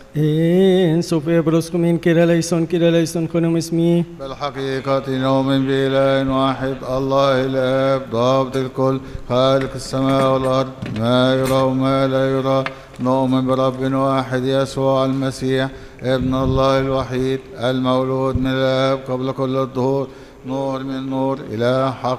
إن سوف بروسكم كلا ليسون كنوم اسمي. بالحقيقة نؤمن بإله واحد الله الآب ضابط الكل خالق السماء والأرض ما يرى وما لا يرى. نؤمن برب واحد يسوع المسيح ابن الله الوحيد المولود من الآب قبل كل الظهور نور من نور إله حق